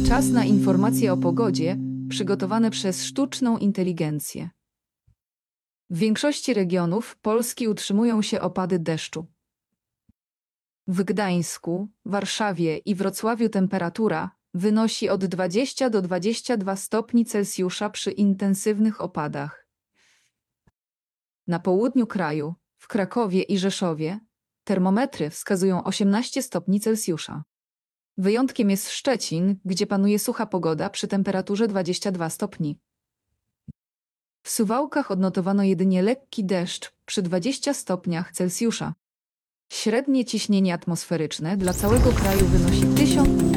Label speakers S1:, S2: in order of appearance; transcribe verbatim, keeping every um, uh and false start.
S1: Czas na informacje o pogodzie przygotowane przez sztuczną inteligencję. W większości regionów Polski utrzymują się opady deszczu. W Gdańsku, Warszawie i Wrocławiu temperatura wynosi od dwudziestu do dwudziestu dwóch stopni Celsjusza przy intensywnych opadach. Na południu kraju, w Krakowie i Rzeszowie, termometry wskazują osiemnaście stopni Celsjusza. Wyjątkiem jest Szczecin, gdzie panuje sucha pogoda przy temperaturze dwudziestu dwóch stopni. W Suwałkach odnotowano jedynie lekki deszcz przy dwudziestu stopniach Celsjusza. Średnie ciśnienie atmosferyczne dla całego kraju wynosi tysiąc